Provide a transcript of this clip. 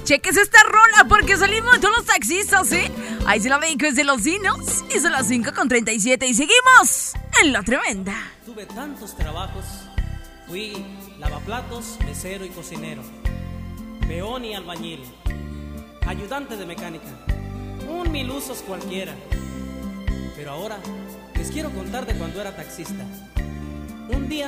Cheques esta rola porque salimos todos los taxistas, ¿eh? Ahí se la dedico desde Los Dinos y son las 5:37 y seguimos en La Tremenda. Tuve tantos trabajos, fui lavaplatos, mesero y cocinero, peón y albañil, ayudante de mecánica, un mil usos cualquiera. Pero ahora les quiero contar de cuando era taxista. Un día